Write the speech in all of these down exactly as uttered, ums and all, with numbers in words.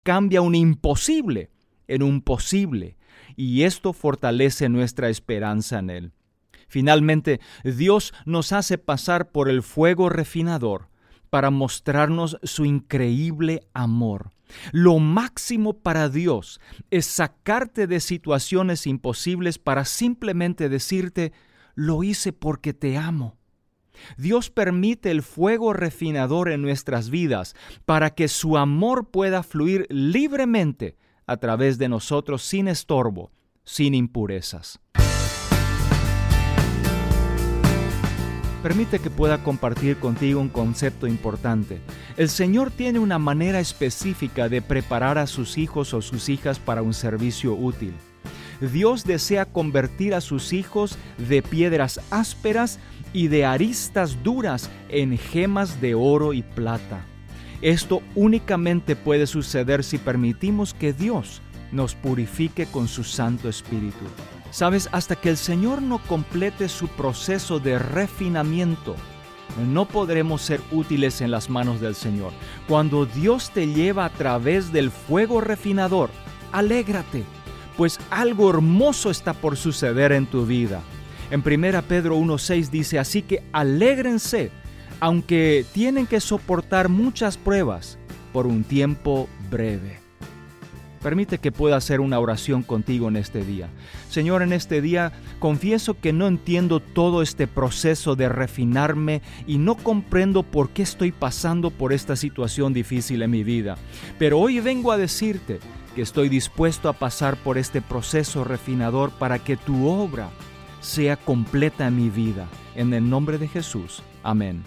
cambia un imposible en un posible, y esto fortalece nuestra esperanza en Él. Finalmente, Dios nos hace pasar por el fuego refinador para mostrarnos su increíble amor. Lo máximo para Dios es sacarte de situaciones imposibles para simplemente decirte, lo hice porque te amo. Dios permite el fuego refinador en nuestras vidas para que su amor pueda fluir libremente a través de nosotros sin estorbo, sin impurezas. Permite que pueda compartir contigo un concepto importante. El Señor tiene una manera específica de preparar a sus hijos o sus hijas para un servicio útil. Dios desea convertir a sus hijos de piedras ásperas y de aristas duras en gemas de oro y plata. Esto únicamente puede suceder si permitimos que Dios nos purifique con su Santo Espíritu. Sabes, hasta que el Señor no complete su proceso de refinamiento, no podremos ser útiles en las manos del Señor. Cuando Dios te lleva a través del fuego refinador, alégrate, pues algo hermoso está por suceder en tu vida. En primera Pedro uno seis dice, así que alégrense, aunque tienen que soportar muchas pruebas por un tiempo breve. Permite que pueda hacer una oración contigo en este día. Señor, en este día confieso que no entiendo todo este proceso de refinarme y no comprendo por qué estoy pasando por esta situación difícil en mi vida. Pero hoy vengo a decirte que estoy dispuesto a pasar por este proceso refinador para que tu obra sea completa en mi vida. En el nombre de Jesús. Amén.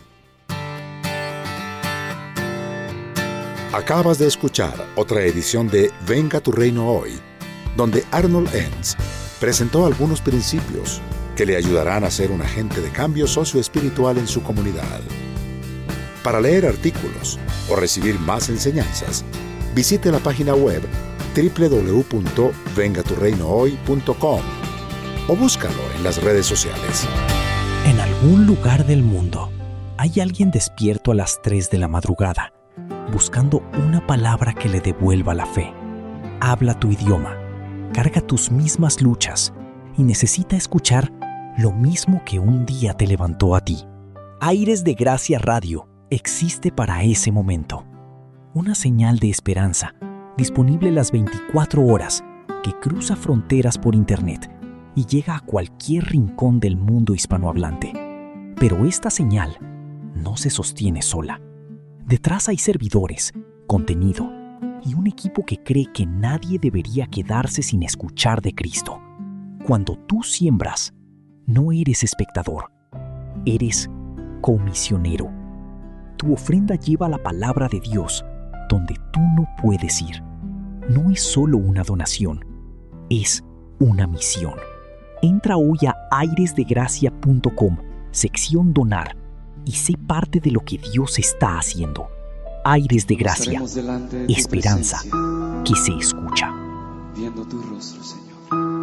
Acabas de escuchar otra edición de Venga tu Reino Hoy, donde Arnold Enns presentó algunos principios que le ayudarán a ser un agente de cambio socioespiritual en su comunidad. Para leer artículos o recibir más enseñanzas, visite la página web doble u doble u doble u punto venga tu reino hoy punto com o búscalo en las redes sociales. En algún lugar del mundo hay alguien despierto a las tres de la madrugada, buscando una palabra que le devuelva la fe. Habla tu idioma, carga tus mismas luchas y necesita escuchar lo mismo que un día te levantó a ti. Aires de Gracia Radio existe para ese momento. Una señal de esperanza, disponible las veinticuatro horas, que cruza fronteras por internet y llega a cualquier rincón del mundo hispanohablante. Pero esta señal no se sostiene sola. Detrás hay servidores, contenido y un equipo que cree que nadie debería quedarse sin escuchar de Cristo. Cuando tú siembras, no eres espectador, eres comisionero. Tu ofrenda lleva la palabra de Dios donde tú no puedes ir. No es solo una donación, es una misión. Entra hoy a aires de gracia punto com, sección Donar, y sé parte de lo que Dios está haciendo. Aires de Gracia, esperanza que se escucha. Viendo tu rostro, Señor.